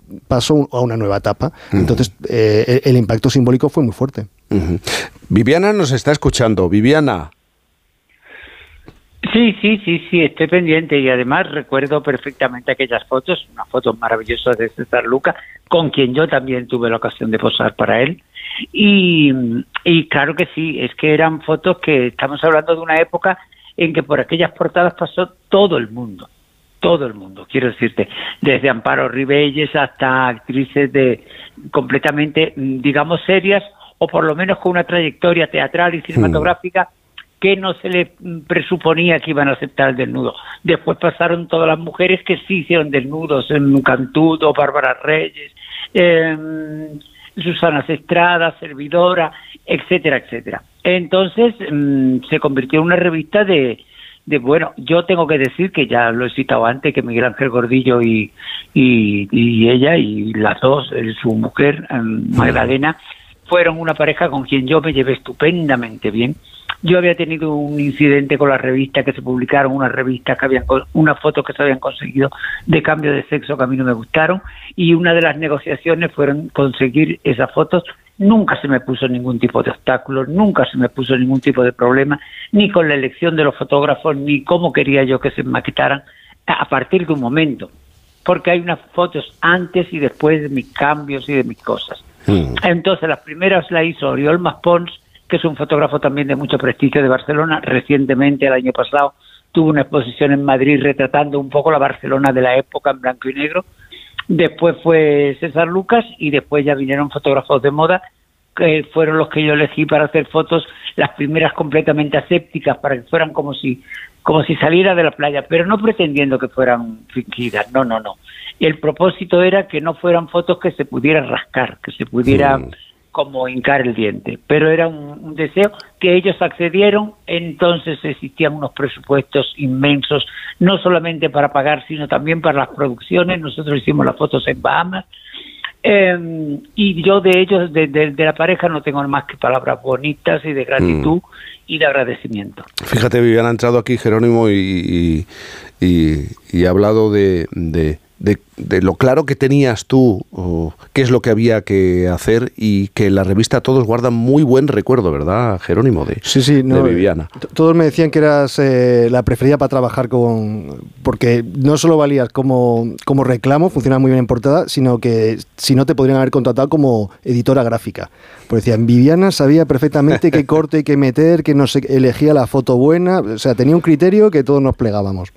paso a una nueva etapa. Entonces, el impacto simbólico fue muy fuerte. Viviana nos está escuchando. Viviana. Sí, estoy pendiente y además recuerdo perfectamente aquellas fotos, unas fotos maravillosas de César Lucas, con quien yo también tuve la ocasión de posar para él. Y claro que sí, es que eran fotos que estamos hablando de una época en que por aquellas portadas pasó todo el mundo, quiero decirte, desde Amparo Ribelles hasta actrices completamente, digamos, serias, o por lo menos con una trayectoria teatral y cinematográfica que no se le presuponía que iban a aceptar el desnudo. Después pasaron todas las mujeres que sí hicieron desnudos, en Cantudo, Bárbara Reyes, Susana Estrada, Servidora, etcétera, etcétera. Entonces se convirtió en una revista de bueno, yo tengo que decir que ya lo he citado antes, que Miguel Ángel Gordillo y ella, y las dos, su mujer, Magdalena, fueron una pareja con quien yo me llevé estupendamente bien. Yo había tenido un incidente con las revistas que se publicaron, unas fotos que se habían conseguido de cambio de sexo que a mí no me gustaron, y una de las negociaciones fueron conseguir esas fotos. Nunca se me puso ningún tipo de obstáculo, nunca se me puso ningún tipo de problema, ni con la elección de los fotógrafos, ni cómo quería yo que se maquetaran, a partir de un momento, porque hay unas fotos antes y después de mis cambios y de mis cosas. Entonces las primeras la hizo Oriol Maspons, que es un fotógrafo también de mucho prestigio de Barcelona. Recientemente, el año pasado, tuvo una exposición en Madrid retratando un poco la Barcelona de la época en blanco y negro. Después fue César Lucas y después ya vinieron fotógrafos de moda, que fueron los que yo elegí para hacer fotos, las primeras completamente asépticas, para que fueran como si saliera de la playa, pero no pretendiendo que fueran fingidas, no. El propósito era que no fueran fotos que se pudiera rascar, que se pudiera como hincar el diente, pero era un deseo que ellos accedieron. Entonces existían unos presupuestos inmensos, no solamente para pagar, sino también para las producciones. Nosotros hicimos las fotos en Bahamas, y yo de ellos, de la pareja, no tengo más que palabras bonitas y de gratitud y de agradecimiento. Fíjate, Viviana, ha entrado aquí Jerónimo y ha hablado de lo claro que tenías tú, qué es lo que había que hacer, y que la revista todos guardan muy buen recuerdo, ¿verdad, Jerónimo? De Viviana. Todos me decían que eras la preferida para trabajar porque no solo valías como reclamo, funcionaba muy bien en portada, sino que si no te podrían haber contratado como editora gráfica. Pues decían, Viviana sabía perfectamente qué corte hay que meter, que no se elegía la foto buena, o sea, tenía un criterio que todos nos plegábamos.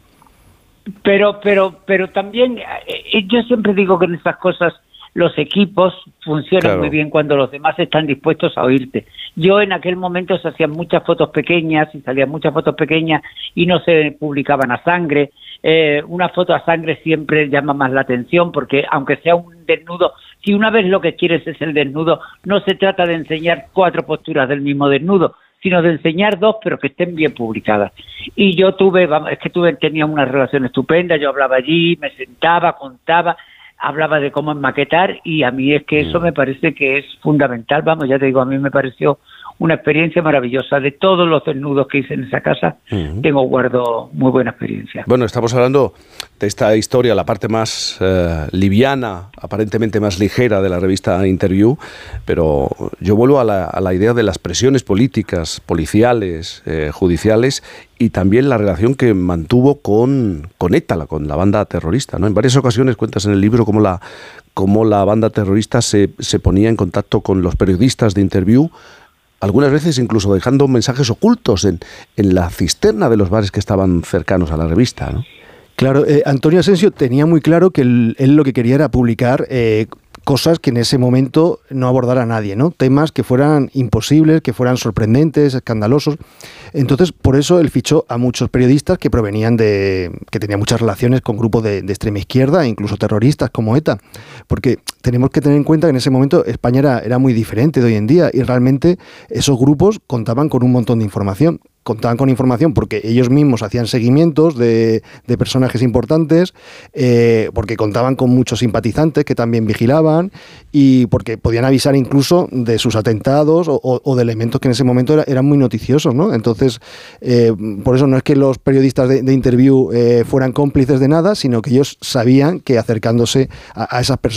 Pero también yo siempre digo que en estas cosas los equipos funcionan muy bien cuando los demás están dispuestos a oírte. Yo en aquel momento se hacían muchas fotos pequeñas y salían muchas fotos pequeñas y no se publicaban a sangre. Una foto a sangre siempre llama más la atención, porque aunque sea un desnudo, si una vez lo que quieres es el desnudo, no se trata de enseñar 4 posturas del mismo desnudo, sino de enseñar 2, pero que estén bien publicadas. Y yo tenía una relación estupenda. Yo hablaba allí, me sentaba, contaba, hablaba de cómo enmaquetar, y a mí es que eso me parece que es fundamental. Ya te digo, a mí me pareció una experiencia maravillosa. De todos los desnudos que hice en esa casa, guardo muy buena experiencia. Bueno, estamos hablando de esta historia, la parte más liviana, aparentemente más ligera de la revista Interview, pero yo vuelvo a la idea de las presiones políticas, policiales, judiciales, y también la relación que mantuvo con ETA, con la banda terrorista, ¿no? En varias ocasiones cuentas en el libro cómo la banda terrorista se ponía en contacto con los periodistas de Interview, algunas veces incluso dejando mensajes ocultos en la cisterna de los bares que estaban cercanos a la revista, ¿no? Claro, Antonio Asensio tenía muy claro que él lo que quería era publicar cosas que en ese momento no abordara nadie, ¿no? Temas que fueran imposibles, que fueran sorprendentes, escandalosos. Entonces, por eso él fichó a muchos periodistas que provenían que tenían muchas relaciones con grupos de extrema izquierda, incluso terroristas como ETA, porque tenemos que tener en cuenta que en ese momento España era muy diferente de hoy en día, y realmente esos grupos contaban con un montón de información. Contaban con información porque ellos mismos hacían seguimientos de personajes importantes, porque contaban con muchos simpatizantes que también vigilaban, y porque podían avisar incluso de sus atentados o de elementos que en ese momento eran muy noticiosos, ¿no? Entonces, por eso no es que los periodistas de Interview fueran cómplices de nada, sino que ellos sabían que acercándose a esas personas